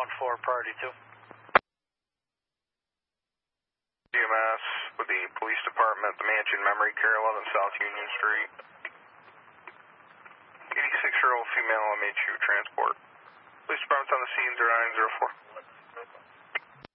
1-4, priority 2. EMS with the police department, the Mansion Memory Care, 11 South Union Street. 86-year-old female MHU transport. Police department's on the scene, 0904.